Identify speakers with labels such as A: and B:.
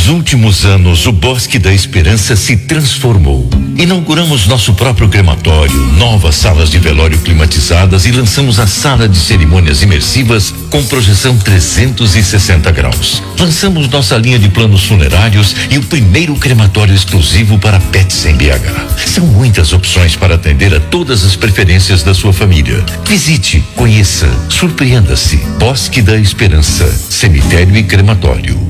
A: últimos anos, o Bosque da Esperança se transformou. Inauguramos nosso próprio crematório, novas salas de velório climatizadas e lançamos a sala de cerimônias imersivas com projeção 360 graus. Lançamos nossa linha de planos funerários e o primeiro crematório exclusivo para pets em BH. São muitas opções para atender a todas as preferências da sua família. Visite, conheça, surpreenda-se. Bosque da Esperança, cemitério e crematório.